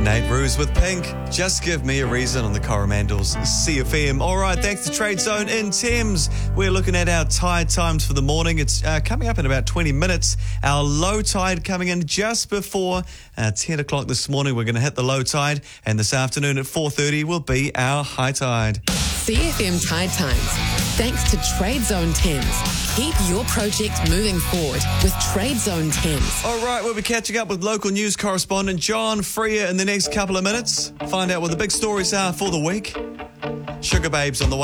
Nate Roos with Pink. Just give me a reason on the Coromandel's CFM. All right, thanks to Trade Zone in Thames. We're looking at our tide times for the morning. It's coming up in about 20 minutes. Our low tide coming in just before 10 o'clock this morning. We're going to hit the low tide, and this afternoon at 4:30 will be our high tide. CFM Tide Times. Thanks to Trade Zone Thames. Keep your project moving forward with Trade Zone Thames. All right, we'll be catching up with local news correspondent John Freer in the next couple of minutes. Find out what the big stories are for the week. Sugar Babes on the way.